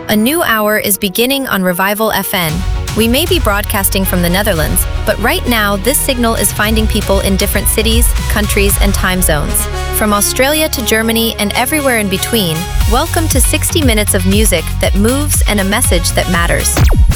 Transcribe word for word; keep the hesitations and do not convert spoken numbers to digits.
A new hour is beginning on Revival F M. We may be broadcasting from the Netherlands, but right now this signal is finding people in different cities, countries, and time zones. From Australia to Germany and everywhere in between, welcome to sixty minutes of music that moves and a message that matters.